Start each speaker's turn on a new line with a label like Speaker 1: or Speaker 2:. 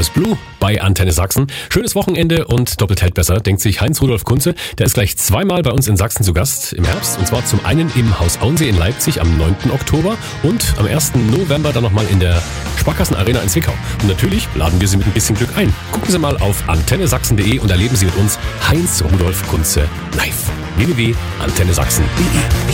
Speaker 1: Boys Blue bei Antenne Sachsen. Schönes Wochenende und doppelt hält besser, denkt sich Heinz-Rudolf Kunze. Der ist gleich zweimal bei uns in Sachsen zu Gast im Herbst. Und zwar zum einen im Haus Auensee in Leipzig am 9. Oktober und am 1. November dann nochmal in der Sparkassen Arena in Zwickau. Und natürlich laden wir Sie mit ein bisschen Glück ein. Gucken Sie mal auf antennesachsen.de und erleben Sie mit uns Heinz-Rudolf Kunze live. www.antennesachsen.de